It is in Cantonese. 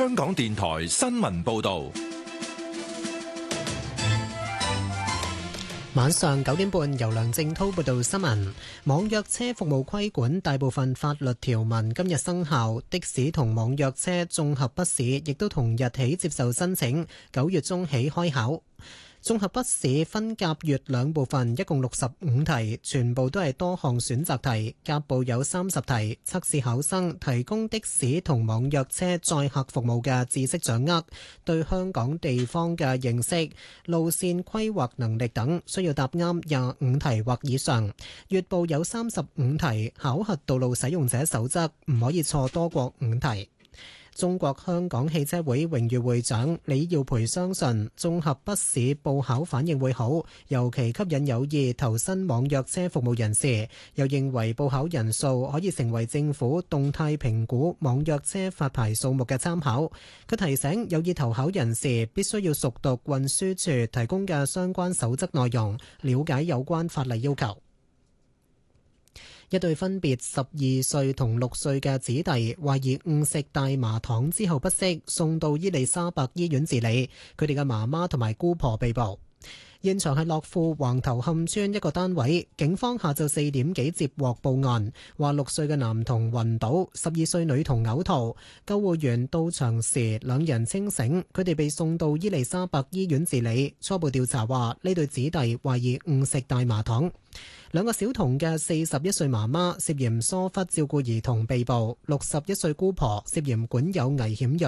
香港電台新聞報道。 晚上9點半，由梁正滔報道新聞。網約車服務規管大部分法律條文今日生效，的士同網約車綜合筆試亦都同日起接受申請，9月中起開考。綜合筆試分甲乙兩部分，一共65題，全部都係多項選擇題。甲部有30題，測試考生提供的士同網約車載客服務嘅知識掌握、對香港地方嘅認識、路線規劃能力等，需要答啱25題或以上。乙部有35題，考核道路使用者守則，唔可以錯多過5題。中國香港汽車會榮譽會長李耀培相信綜合筆試報考反應會好，尤其吸引有意投身網約車服務人士。又認為報考人數可以成為政府動態評估網約車發牌數目嘅參考。佢提醒有意投考人士必須要熟讀運輸署提供嘅相關守則內容，了解有關法例要求。一對分別12歲同6歲嘅子弟懷疑誤食大麻糖之後不適，送到伊利沙伯醫院治理。佢哋嘅媽媽同埋姑婆被捕。現場係樂富橫頭磡村一個單位，警方下晝4點幾接獲報案，話6歲嘅男童暈倒，12歲女童嘔吐。救護員到場時，兩人清醒，佢哋被送到伊利沙伯醫院治理。初步調查話，呢對子弟懷疑誤食大麻糖。兩個小童嘅41歲媽媽涉嫌疏忽照顧兒童被捕，61歲姑婆涉嫌管有危險藥